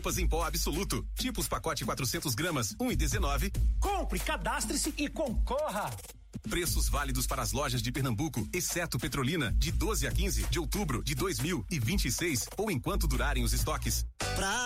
roupas em pó absoluto. Tipos pacote 400 gramas, 1,19. Compre, cadastre-se e concorra. Preços válidos para as lojas de Pernambuco, exceto Petrolina, de 12 a 15 de outubro de 2026 ou enquanto durarem os estoques.